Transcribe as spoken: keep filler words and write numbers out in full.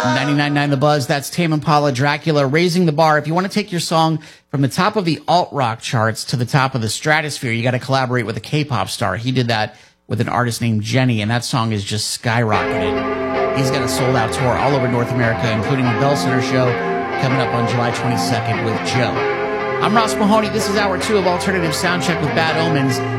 ninety-nine point nine The Buzz, that's Tame Impala, Dracula, Raising the Bar. If you want to take your song from the top of the alt-rock charts to the top of the stratosphere, you got to collaborate with a K-pop star. He did that with an artist named Jenny, and that song is just skyrocketed. He's got a sold-out tour all over North America, including the Bell Center show coming up on July twenty-second with Joe. I'm Ross Mahoney. This is hour two of Alternative Soundcheck with Bad Omens.